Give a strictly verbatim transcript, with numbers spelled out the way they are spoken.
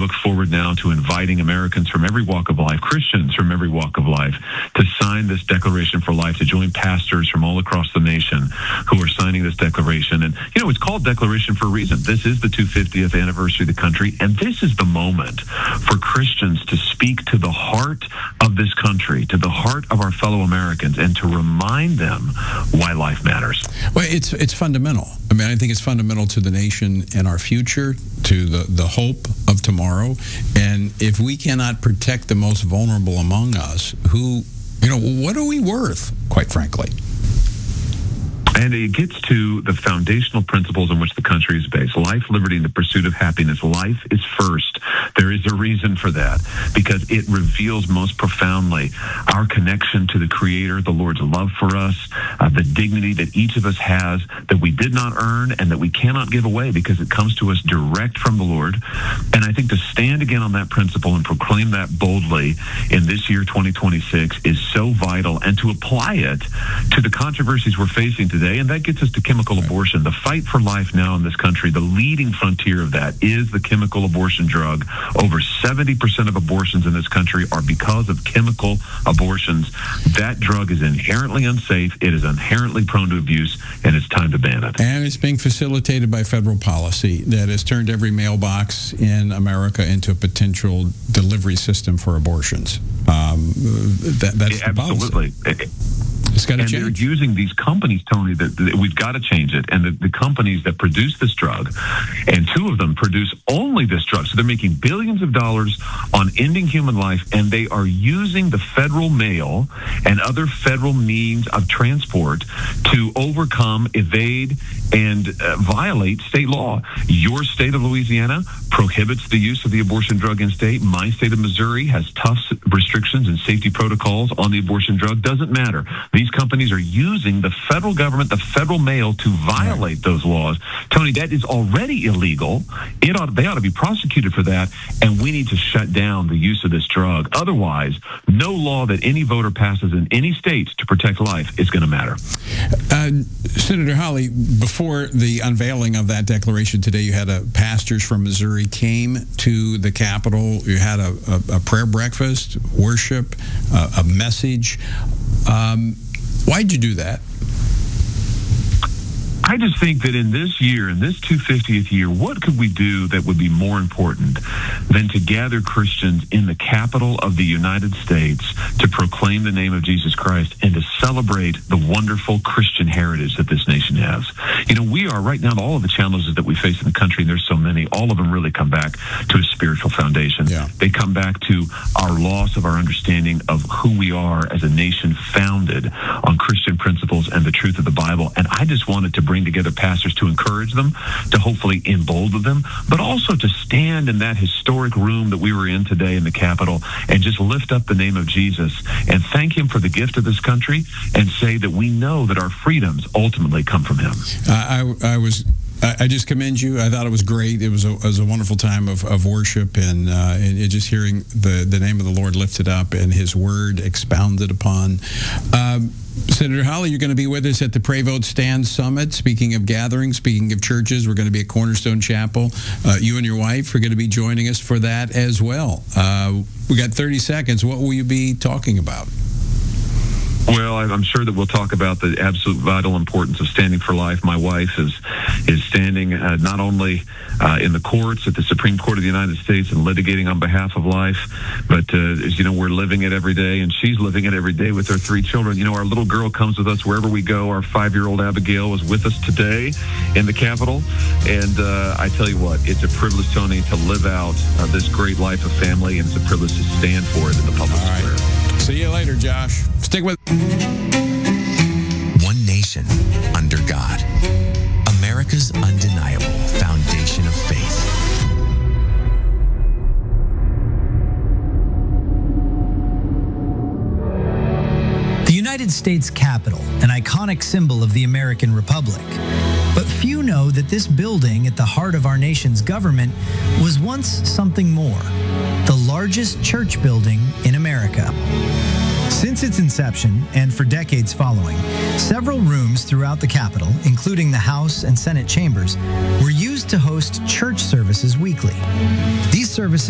look forward now to inviting Americans from every walk of life, Christians from every walk of life, to sign this Declaration for Life, to join pastors from all across the nation who are signing this declaration. And, you know, it's called Declaration for a reason. This is the two hundred fiftieth anniversary of the country, and this is the moment for Christians to speak to the heart of this country, to the heart of our fellow Americans, and to remind them why life matters. Well, it's it's fundamental. I mean, I think it's fundamental to the nation and our future, to the, the hope of tomorrow. And if we cannot protect the most vulnerable among us, who, you know, what are we worth, quite frankly? And it gets to the foundational principles on which the country is based. Life, liberty, and the pursuit of happiness. Life is first. There is a reason for that, because it reveals most profoundly our connection to the Creator, the Lord's love for us, uh, the dignity that each of us has that we did not earn and that we cannot give away because it comes to us direct from the Lord. And I think to stand again on that principle and proclaim that boldly in this year, twenty twenty-six, is so vital, and to apply it to the controversies we're facing today. And that gets us to chemical abortion. The fight for life now in this country, the leading frontier of that is the chemical abortion drug. Over seventy percent of abortions in this country are because of chemical abortions. That drug is inherently unsafe. It is inherently prone to abuse, and it's time to ban it. And it's being facilitated by federal policy that has turned every mailbox in America into a potential delivery system for abortions. Um, that, that's yeah, the absolutely. policy. It's got to and change. They're using these companies, Tony, that, that we've got to change it. And the, the companies that produce this drug, and two of them produce only this drug. So they're making billions of dollars on ending human life, and they are using the federal mail and other federal means of transport to overcome, evade, and uh, violate state law. Your state of Louisiana prohibits the use of the abortion drug in state. My state of Missouri has tough restrictions and safety protocols on the abortion drug. Doesn't matter. These companies are using the federal government, the federal mail, to violate right. those laws. Tony, that is already illegal. It ought, they ought to be prosecuted for that, and we need to shut down the use of this drug. Otherwise, no law that any voter passes in any state to protect life is going to matter. Uh, Senator Hawley, before the unveiling of that declaration today, you had a pastors from Missouri came to the Capitol. You had a, a, a prayer breakfast, worship, uh, a message. Um, why'd you do that? I just think that in this year, in this two hundred fiftieth year, what could we do that would be more important than to gather Christians in the capital of the United States to proclaim the name of Jesus Christ and to celebrate the wonderful Christian heritage that this nation has? You know, we are right now, all of the challenges that we face in the country, and there's so many, all of them really come back to a spiritual foundation. Yeah. They come back to our loss of our understanding of who we are as a nation founded on Christian principles and the truth of the Bible. And I just wanted to bring together pastors to encourage them, to hopefully embolden them, but also to stand in that historic room that we were in today in the Capitol and just lift up the name of Jesus and thank him for the gift of this country and say that we know that our freedoms ultimately come from him. Uh, I, I was... I just commend you. I thought it was great. It was a, it was a wonderful time of, of worship, and, uh, and just hearing the, the name of the Lord lifted up and his word expounded upon. Um, Senator Hawley, you're going to be with us at the Pray Vote Stand Summit. Speaking of gatherings, speaking of churches, we're going to be at Cornerstone Chapel. Uh, you and your wife are going to be joining us for that as well. Uh, we got thirty seconds. What will you be talking about? Well, I'm sure that we'll talk about the absolute vital importance of standing for life. My wife is is standing uh, not only uh, in the courts at the Supreme Court of the United States and litigating on behalf of life, but uh, as you know, we're living it every day, and she's living it every day with her three children. You know, our little girl comes with us wherever we go. Our five-year-old Abigail was with us today in the Capitol, and uh, I tell you what, it's a privilege, Tony, to live out uh, this great life of family, and it's a privilege to stand for it in the public square. See you later, Josh. Stick with One nation under God. America's undeniable foundation of faith. The United States Capitol, an iconic symbol of the American Republic. But few know that this building at the heart of our nation's government was once something more. The largest church building in America. Since its inception, and for decades following, several rooms throughout the Capitol, including the House and Senate chambers, were used to host church services weekly. These services